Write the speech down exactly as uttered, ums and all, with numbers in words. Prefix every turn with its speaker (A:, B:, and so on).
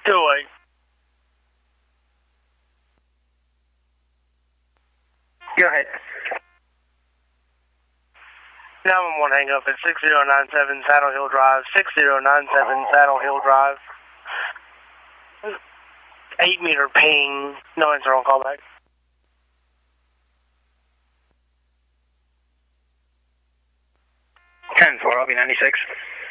A: two eight.
B: Go ahead.
A: nine one one hang up at six zero nine seven Saddle Hill Drive, six zero nine seven Saddle Hill Drive. eight meter ping, no answer on callback.
B: ten four, I'll be ninety-six.